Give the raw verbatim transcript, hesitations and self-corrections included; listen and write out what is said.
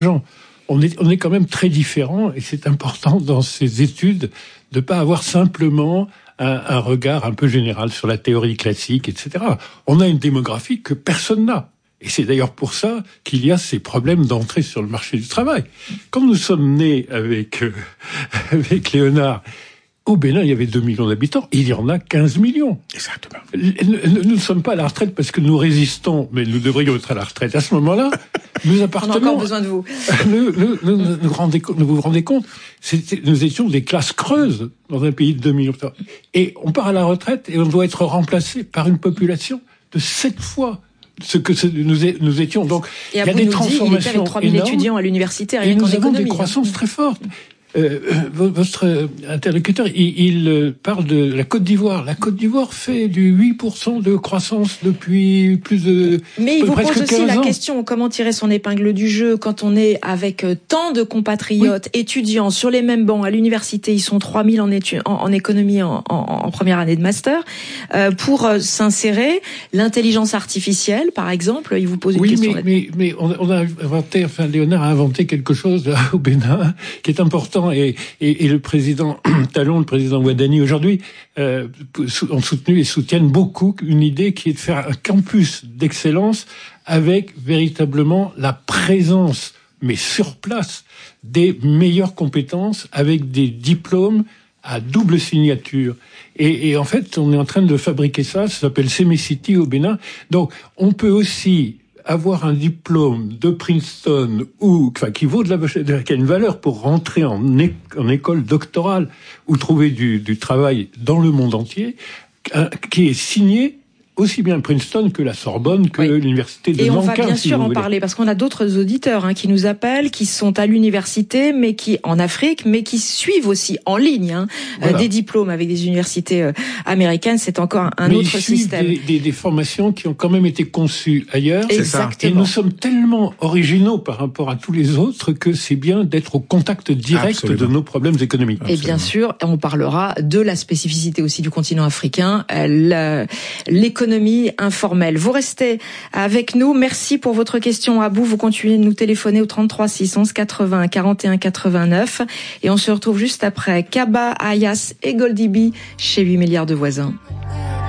gens. On est, on est quand même très différents, et c'est important dans ces études de pas avoir simplement un, un regard un peu général sur la théorie classique, et cetera. On a une démographie que personne n'a. Et c'est d'ailleurs pour ça qu'il y a ces problèmes d'entrée sur le marché du travail. Quand nous sommes nés avec, euh, avec Léonard, au Bénin, il y avait deux millions d'habitants, il y en a quinze millions. Exactement. Nous ne sommes pas à la retraite parce que nous résistons, mais nous devrions être à la retraite. À ce moment-là, nous appartenons... On a encore besoin de vous. Nous, nous, nous, nous, nous, rendez, nous vous rendez compte, c'était, nous étions des classes creuses dans un pays de deux millions. Et on part à la retraite et on doit être remplacé par une population de sept fois ce que nous, nous étions. Donc, et il y a des transformations dit, il était avec trois mille étudiants à l'université, rien et nous qu'en avons économie, des croissances hein. très fortes. Euh, votre interlocuteur, il, il parle de la Côte d'Ivoire. La Côte d'Ivoire fait du huit pour cent de croissance depuis plus de Mais il vous presque pose aussi la ans. question, comment tirer son épingle du jeu quand on est avec tant de compatriotes, oui. étudiants sur les mêmes bancs à l'université, ils sont trois mille en, étu- en, en économie en, en, en première année de master, euh, pour euh, s'insérer, l'intelligence artificielle, par exemple, il vous pose une oui, question. Oui, mais, mais, mais on, on a inventé, enfin Léonard a inventé quelque chose là, au Bénin qui est important. Et, et, et le président Talon, le président Ouadani aujourd'hui euh, ont soutenu et soutiennent beaucoup une idée qui est de faire un campus d'excellence avec véritablement la présence, mais sur place, des meilleures compétences avec des diplômes à double signature. Et, et en fait, on est en train de fabriquer ça, ça s'appelle Semicity au Bénin. Donc, on peut aussi avoir un diplôme de Princeton ou enfin qui vaut de la qui a une valeur pour rentrer en, é, en école doctorale ou trouver du, du travail dans le monde entier, euh, qui est signé aussi bien Princeton que la Sorbonne, que oui. l'université de Nankin. Et on va bien si sûr en voulez. parler, parce qu'on a d'autres auditeurs hein, qui nous appellent, qui sont à l'université, mais qui en Afrique, mais qui suivent aussi en ligne hein, voilà. euh, des diplômes avec des universités euh, américaines. C'est encore un, un mais autre ils suivent système. Des, des, des formations qui ont quand même été conçues ailleurs. Exactement. Et nous sommes tellement originaux par rapport à tous les autres que c'est bien d'être au contact direct Absolument. de nos problèmes économiques. Et Absolument. bien sûr, on parlera de la spécificité aussi du continent africain, euh, l'économie informelle. Vous restez avec nous. Merci pour votre question à bout. Vous continuez de nous téléphoner au trente-trois six onze quatre-vingts quarante et un quatre-vingt-neuf. Et on se retrouve juste après Kaba, Ayas et Goldie B chez huit milliards de voisins.